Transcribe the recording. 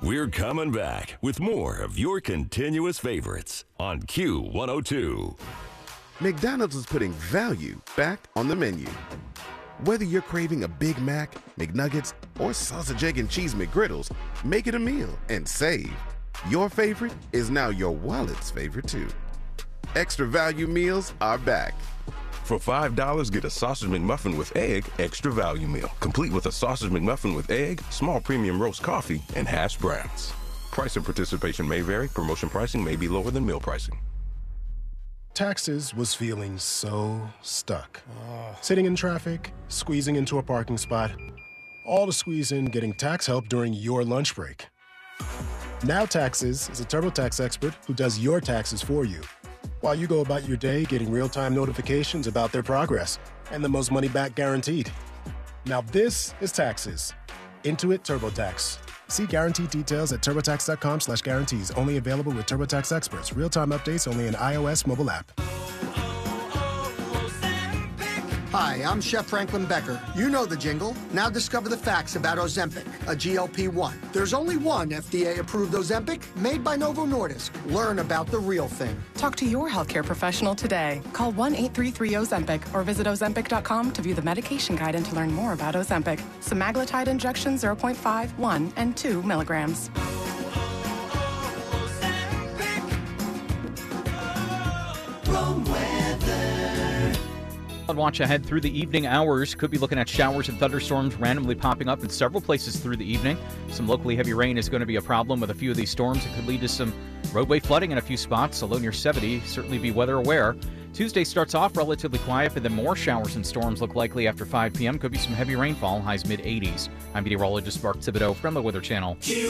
We're coming back with more of your continuous favorites on Q102. McDonald's is putting value back on the menu. Whether you're craving a Big Mac, McNuggets, or sausage, egg, and cheese McGriddles, make it a meal and save. Your favorite is now your wallet's favorite too. Extra value meals are back. For $5, get a Sausage McMuffin with egg, extra value meal, complete with a Sausage McMuffin with egg, small premium roast coffee, and hash browns. Price and participation may vary. Promotion pricing may be lower than meal pricing. Taxes was feeling so stuck. Sitting in traffic, squeezing into a parking spot, all to squeeze in getting tax help during your lunch break. Now Taxes is a TurboTax expert who does your taxes for you, while you go about your day getting real-time notifications about their progress and the most money back guaranteed. Now this is Taxes. Intuit TurboTax. See guaranteed details at turbotax.com/guarantees. Only available with TurboTax experts. Real-time updates only in iOS mobile app. Hi, I'm Chef Franklin Becker. You know the jingle. Now discover the facts about Ozempic, a GLP-1. There's only one FDA-approved Ozempic made by Novo Nordisk. Learn about the real thing. Talk to your healthcare professional today. Call 1-833-OZEMPIC or visit Ozempic.com to view the medication guide and to learn more about Ozempic. Semaglutide injection 0.5, 1, and 2 milligrams. Watch ahead through the evening hours. Could be looking at showers and thunderstorms randomly popping up in several places through the evening. Some locally heavy rain is going to be a problem with a few of these storms. It could lead to some roadway flooding in a few spots, although near 70. Certainly be weather aware. Tuesday starts off relatively quiet, but then more showers and storms look likely after 5 p.m. Could be some heavy rainfall, highs mid-80s. I'm meteorologist Mark Thibodeau from the Weather Channel.